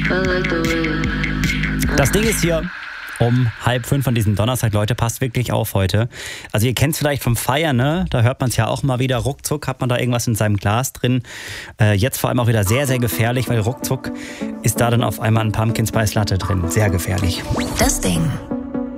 Das Ding ist hier um 4:30 an diesem Donnerstag, Leute, passt wirklich auf heute. Also ihr kennt es vielleicht vom Feiern, ne? Da hört man es ja auch mal wieder, ruckzuck hat man da irgendwas in seinem Glas drin. Jetzt vor allem auch wieder sehr, sehr gefährlich, weil ruckzuck ist da dann auf einmal ein Pumpkin Spice Latte drin. Sehr gefährlich. Das Ding.